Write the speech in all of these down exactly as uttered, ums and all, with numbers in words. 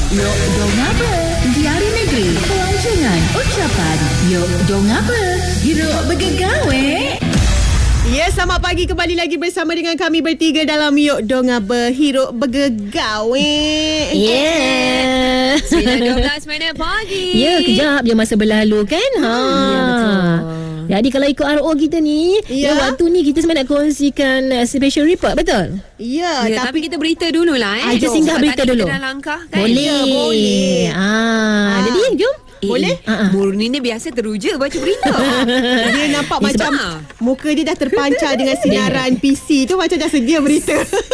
Yok dong apa? Diari negeri, pelancongan, ucapan. Yok dong apa? Hiruk bergegawe. Ya, selamat pagi kembali lagi bersama dengan kami bertiga dalam Yok Donga Berhiruk Bergegawe. Yeah. sembilan dua belas minit pagi. Ya, kejap je masa berlalu kan. Ha. Ya, betul. Jadi kalau ikut R O kita ni, Ya. ya. waktu ni kita sebenarnya nak kongsikan uh, special report, betul? Ya, Ya, tapi, tapi kita berita dululah eh. Ah, kita singgah Sebab berita tadi dulu. Kita dah langkah kan. Boleh. Ya, boleh. Ah, Ah. jadi jom. Eh, Boleh? Eh, Ah, ah. Murni ni biasa teruja baca berita. dia nampak Ya, macam sebab- muka dia dah terpancar dengan sinaran P C tu, macam dah sedia berita.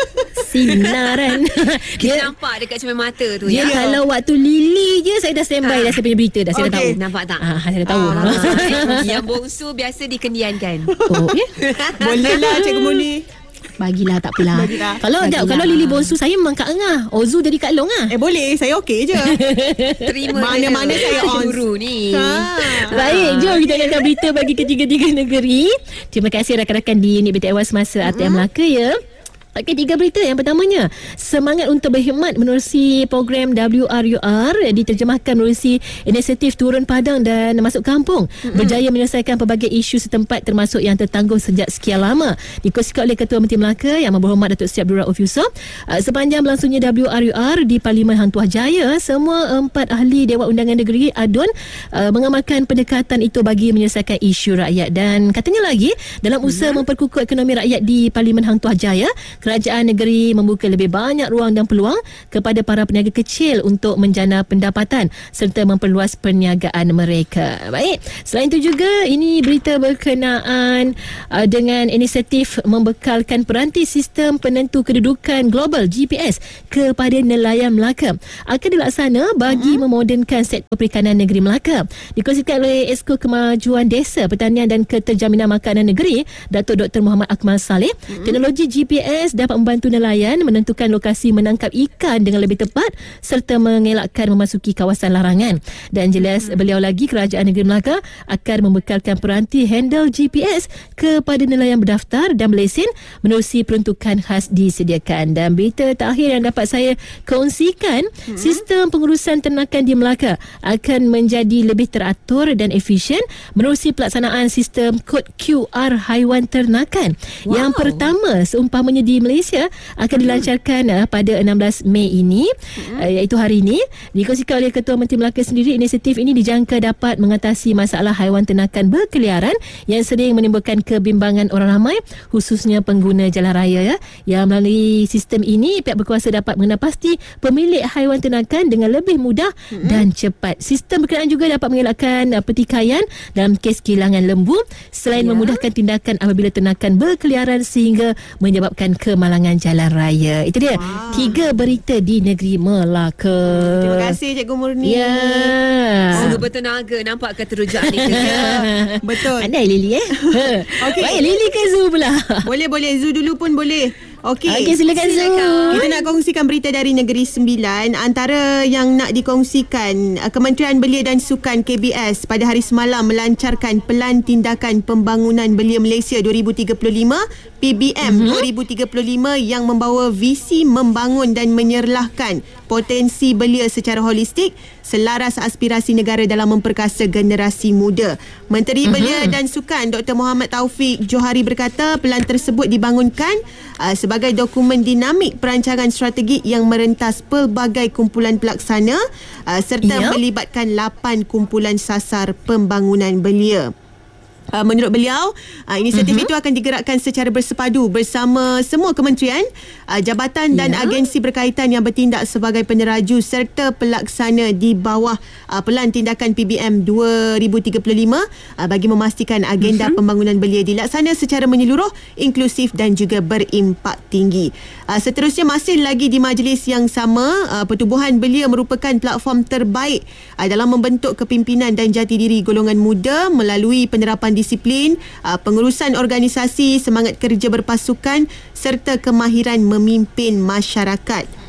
Sinaran. Kita dia, nampak dekat cermin mata tu dia ya. kalau waktu Lily je saya dah standby Ah. dah saya punya berita dah, saya dah Okey. tahu. Nampak tak? Ah, saya dah tahu. Ah, Ah. Yang bongsu biasa dikendiankan. Oh, ya? Boleh lah Cikgu Murni. Bagilah, tak apalah. Bagilah. Kalau Bagilah. tak, kalau Lily bonsu saya memang Kak Engah. Ozu jadi Kak Long ah. Eh boleh, saya okey je. Terima Mana-mana saya on. guru ni. Ha. Baik, jom kita akan berita bagi ketiga-tiga negeri. Terima kasih rakan-rakan di unit Berita Ewas Masa A T M Melaka ya. Okey, tiga berita. Yang pertamanya, semangat untuk berkhidmat menerusi program W R U R diterjemahkan menerusi inisiatif turun padang dan masuk kampung. Mm-hmm. Berjaya menyelesaikan pelbagai isu setempat termasuk yang tertangguh sejak sekian lama. Dikongsikan oleh Ketua Menteri Melaka Yang Berhormat Datuk Seri Abdul Rauf Yusof. Uh, sepanjang berlangsungnya W R U R di Parlimen Hang Tuah Jaya, semua empat ahli Dewan Undangan Negeri A D U N uh, mengamalkan pendekatan itu bagi menyelesaikan isu rakyat. Dan katanya lagi, dalam usaha mm-hmm. memperkukuh ekonomi rakyat di Parlimen Hang Tuah Jaya, kerajaan negeri membuka lebih banyak ruang dan peluang kepada para peniaga kecil untuk menjana pendapatan serta memperluas perniagaan mereka. Baik, selain itu juga ini berita berkenaan uh, dengan inisiatif membekalkan peranti sistem penentu kedudukan global G P S kepada nelayan Melaka. Akan dilaksana bagi uh-huh. memodernkan sektor perikanan negeri Melaka. Dikongsikan oleh Esko Kemajuan Desa, Pertanian dan Keterjaminan Makanan Negeri, Datuk Doktor Muhammad Akmal Saleh. Uh-huh. Teknologi G P S dapat membantu nelayan menentukan lokasi menangkap ikan dengan lebih tepat serta mengelakkan memasuki kawasan larangan. Dan jelas hmm. beliau lagi, Kerajaan Negeri Melaka akan membekalkan peranti handle G P S kepada nelayan berdaftar dan berlesen menerusi peruntukan khas disediakan. Dan berita terakhir yang dapat saya kongsikan, hmm. sistem pengurusan ternakan di Melaka akan menjadi lebih teratur dan efisien menerusi pelaksanaan sistem kod Q R haiwan ternakan. Wow. Yang pertama seumpamanya di Malaysia akan dilancarkan uh, pada enam belas Mei ini, hmm. uh, iaitu hari ini. Dikongsikan oleh Ketua Menteri Melaka sendiri, inisiatif ini dijangka dapat mengatasi masalah haiwan ternakan berkeliaran yang sering menimbulkan kebimbangan orang ramai, khususnya pengguna jalan raya ya. Yang melalui sistem ini, pihak berkuasa dapat mengenal pasti pemilik haiwan ternakan dengan lebih mudah hmm. dan cepat. Sistem berkenaan juga dapat mengelakkan uh, pertikaian dalam kes kehilangan lembu selain ya. memudahkan tindakan apabila ternakan berkeliaran sehingga menyebabkan kemalangan jalan raya. Itu dia. Wow. Tiga berita di negeri Melaka. Terima kasih Cikgu Murni. Ya. Sungguh bertenaga nampak keterujaan ni. Ya, betul. Pandai Lily eh. Okey. Baik, Lily ke Zoo pula? Boleh, boleh. Zoo dulu pun boleh. Okey. Okey, silakan, silakan Zoo. Kita nak kongsikan berita dari Negeri Sembilan. Antara yang nak dikongsikan, Kementerian Belia dan Sukan K B S pada hari semalam melancarkan Pelan Tindakan Pembangunan Belia Malaysia dua ribu tiga puluh lima P B M mm-hmm. dua ribu tiga puluh lima yang membawa visi membangun dan menyerlahkan potensi belia secara holistik selaras aspirasi negara dalam memperkasa generasi muda. Menteri mm-hmm. Belia dan Sukan Doktor Muhammad Taufik Johari berkata pelan tersebut dibangunkan uh, sebagai dokumen dinamik perancangan strategik yang merentas pelbagai kumpulan pelaksana uh, serta yeah. melibatkan lapan kumpulan sasar pembangunan belia. Uh, menurut beliau, uh, inisiatif uh-huh. itu akan digerakkan secara bersepadu bersama semua kementerian, uh, jabatan dan yeah. agensi berkaitan yang bertindak sebagai peneraju serta pelaksana di bawah uh, Pelan Tindakan P B M dua ribu tiga puluh lima uh, bagi memastikan agenda uh-huh. pembangunan belia dilaksana secara menyeluruh, inklusif dan juga berimpak tinggi. Uh, seterusnya masih lagi di majlis yang sama, uh, Pertubuhan Belia merupakan platform terbaik uh, dalam membentuk kepimpinan dan jati diri golongan muda melalui penerapan disiplin, uh, pengurusan organisasi, semangat kerja berpasukan serta kemahiran memimpin masyarakat.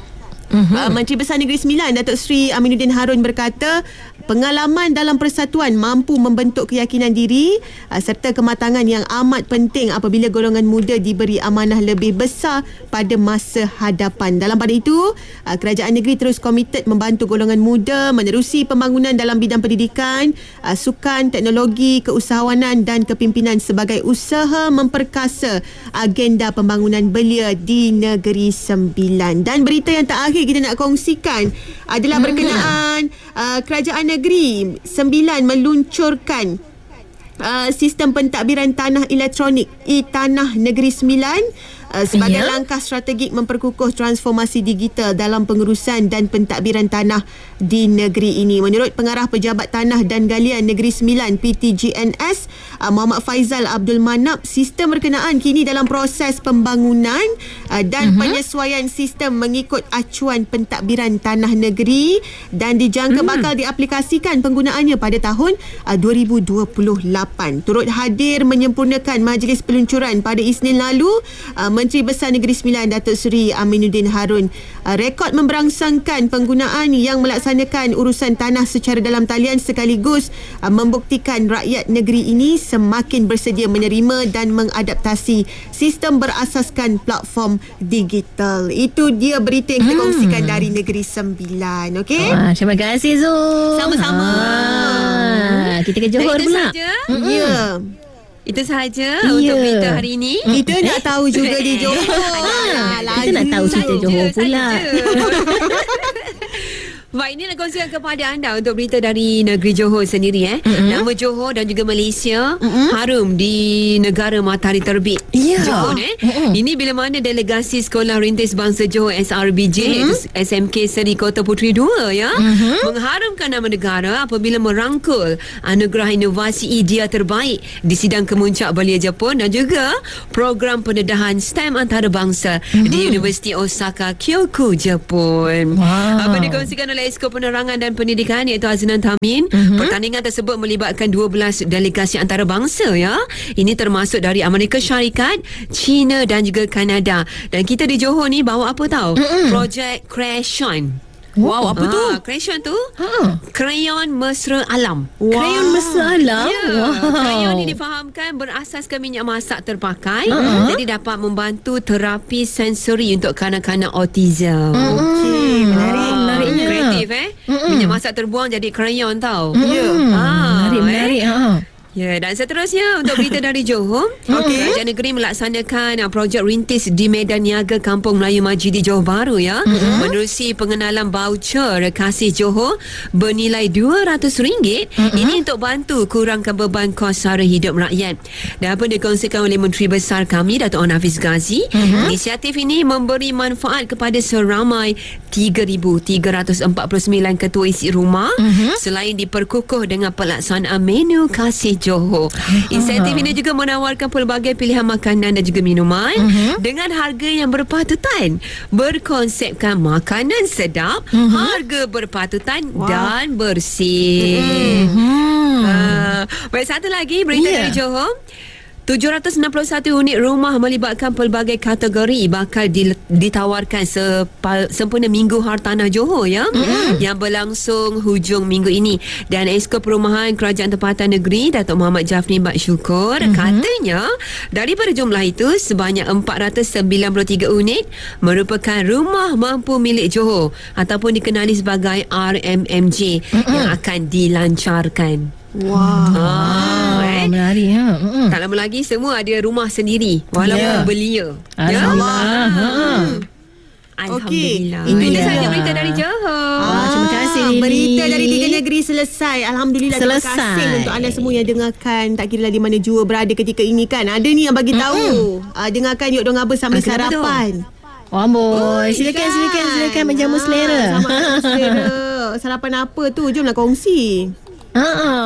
Uh-huh. Uh, Menteri Besar Negeri Sembilan Datuk Seri Aminuddin Harun berkata pengalaman dalam persatuan mampu membentuk keyakinan diri uh, serta kematangan yang amat penting apabila golongan muda diberi amanah lebih besar pada masa hadapan. Dalam pada itu, uh, kerajaan negeri terus komited membantu golongan muda menerusi pembangunan dalam bidang pendidikan, uh, sukan, teknologi, keusahawanan dan kepimpinan sebagai usaha memperkasa agenda pembangunan belia di Negeri Sembilan. Dan berita yang terakhir kita nak kongsikan adalah berkenaan uh, kerajaan negeri Sembilan meluncurkan uh, sistem pentadbiran tanah elektronik e-Tanah Negeri Sembilan uh, sebagai ya? langkah strategik memperkukuh transformasi digital dalam pengurusan dan pentadbiran tanah di negeri ini. Menurut Pengarah Pejabat Tanah dan Galian Negeri Sembilan P T G N S uh, Muhammad Faizal Abdul Manap, sistem berkenaan kini dalam proses pembangunan uh, dan uh-huh. penyesuaian sistem mengikut acuan pentadbiran tanah negeri dan dijangka uh-huh. bakal diaplikasikan penggunaannya pada tahun uh, dua ribu dua puluh lapan. Turut hadir menyempurnakan majlis peluncuran pada Isnin lalu uh, Menteri Besar Negeri Sembilan Datuk Seri Aminuddin Harun. Uh, rekod memberangsangkan penggunaan yang melaksanakan urusan tanah secara dalam talian sekaligus uh, membuktikan rakyat negeri ini semakin bersedia menerima dan mengadaptasi sistem berasaskan platform digital. Itu dia berita yang kita hmm. kongsikan dari Negeri Sembilan. Okey? Wah, terima kasih Zul. Sama-sama. Ah, kita ke Johor pula. Saja? Ya. Yeah. Itu sahaja yeah. untuk berita hari ini. Kita nak tahu juga di Johor. Ah, kita nak tahu cerita Johor pula. Baik, ini nak kongsikan kepada anda untuk berita dari negeri Johor sendiri. eh. Mm-hmm. Nama Johor dan juga Malaysia mm-hmm. harum di negara matahari terbit. Ya. Johor eh. Mm-hmm. Ini bila mana delegasi Sekolah Rintis Bangsa Johor S R B J mm-hmm. S M K Seri Kota Puteri dua ya mm-hmm. mengharumkan nama negara apabila merangkul anugerah inovasi idea terbaik di sidang kemuncak belia Jepun dan juga program pendedahan STEM antarabangsa mm-hmm. di Universiti Osaka Kyoku Jepun. Wow. Apa dikongsikan oleh Esko Penerangan dan Pendidikan iaitu Aznan Tamin. Mm-hmm. Pertandingan tersebut melibatkan dua belas delegasi antarabangsa ya. Ini termasuk dari Amerika Syarikat, China dan juga Kanada. Dan kita di Johor ni bawa apa tahu? Mm-hmm. Projek Creation. Wow, apa tu? Ah, Creation tu Ha. Krayon Mesra Alam. Wow. Krayon Mesra Alam. Ya, wow. krayon ini difahamkan berasaskan minyak masak terpakai. Uh-huh. Jadi dapat membantu terapi sensori untuk kanak-kanak autism. Uh-huh. Okey, menarik. Ah, menariknya. Kreatif eh. Uh-huh. Minyak masak terbuang jadi krayon tau. Uh-huh. Ya. Ah, Menarik, menarik. Eh. Ha. Ya, dan seterusnya untuk berita dari Johor. Okey. Kerajaan negeri melaksanakan uh, projek rintis di Medan Niaga Kampung Melayu Maju di Johor Bahru ya. Mm-hmm. Menerusi pengenalan voucher Kasih Johor bernilai dua ratus ringgit. Mm-hmm. Ini untuk bantu kurangkan beban kos sara hidup rakyat. Dan apa dikongsikan oleh Menteri Besar kami Datuk On Hafiz Ghazi. Mm-hmm. Inisiatif ini memberi manfaat kepada seramai tiga ribu tiga ratus empat puluh sembilan ketua isi rumah. Mm-hmm. Selain diperkukuh dengan pelaksanaan menu Kasih Johor. Insentif ini juga menawarkan pelbagai pilihan makanan dan juga minuman uh-huh. dengan harga yang berpatutan. Berkonsepkan makanan sedap, uh-huh. harga berpatutan wow. dan bersih. Uh-huh. Uh, baik, satu lagi berita yeah. dari Johor. tujuh ratus enam puluh satu unit rumah melibatkan pelbagai kategori bakal ditawarkan sepal, sempena Minggu Hartanah Johor ya mm-hmm. yang berlangsung hujung minggu ini. Dan Esko Perumahan Kerajaan Tempatan Negeri Datuk Muhammad Jafri Bak Syukur mm-hmm. katanya daripada jumlah itu sebanyak empat ratus sembilan puluh tiga unit merupakan rumah mampu milik Johor ataupun dikenali sebagai R M M J mm-hmm. yang akan dilancarkan. Wah, wow. ah, eh. menarik ha. Mm. Tak lama lagi semua ada rumah sendiri walaupun yeah. belia. Alhamdulillah. Ya? Ha. Alhamdulillah. Okay. Itu Itu saja dia. berita dari Johor. Ah, terima kasih Lily. Berita dari tiga negeri selesai. Alhamdulillah. Selesai. Terima kasih untuk anda semua yang dengarkan. Tak kira lah di mana jua berada ketika ini kan. Ada ni yang bagi tahu. Mm-hmm. Uh, dengarkan Yuk Dong Abah sambil Ah, kenapa sarapan. Oh, amboi. Silakan, Kan? silakan, silakan menjamu selera. Ah, sama menjamu selera. Sarapan apa tu? Jomlah kongsi. Ha.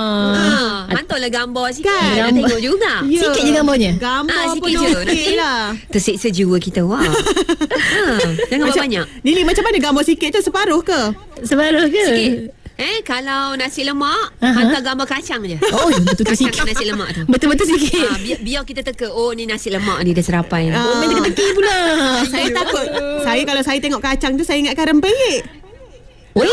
Ah, hantarlah gambar sikit. Kan? Nak tengok juga. Ya. Sikit je gambarnya. Gambar Ah, pun sikit je. okey Nanti lah. tersiksa jiwa kita. Wah. ha, jangan Macam- banyak. Lili, macam mana gambar sikit tu? Separuh ke? Separuh ke? Sikit. Eh, kalau nasi lemak, Aha. hantar gambar kacang je. Oh, betul-betul Kacang sikit. nasi lemak tu. Betul-betul sikit. Ha, biar, biar kita teka, oh ni nasi lemak ni dah serapai. Ah. Oh, main teka-teki pula. Saya takut. Saya kalau saya tengok kacang tu, saya ingatkan rempeyek. Weh,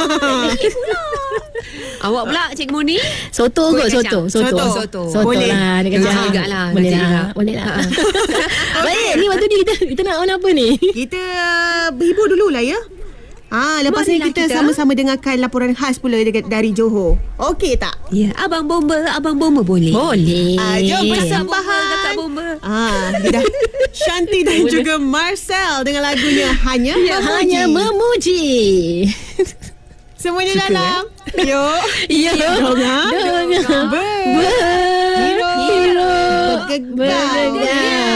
Awak pula Cik Muni? soto Kuih kot, kacang. soto. Soto. Soto. Soto Boleh. lah. Dia Boleh kacang. jugalah, Boleh kacang lah. juga. Boleh lah. Baik, ni waktu ni kita, kita nak on apa ni? Kita berhibur dululah ya. Ah, lepas ni Marilah kita, kita. sama-sama dengarkan laporan khas pula dari, dari Johor. Okey tak? Ya, abang bomba, abang bomba boleh. Boleh. Ah, jom Kakak bomba, persembahan. kakak bomba. Ah, dia dah Shanti dan juga Marcel dengan lagunya Hanya Ya, Memuji. hanya memuji. Semuanya dalam. Yuk. Ya. Donga. Donga. Ber. Ber. Hero. Hero. Bergegar. Bergegar.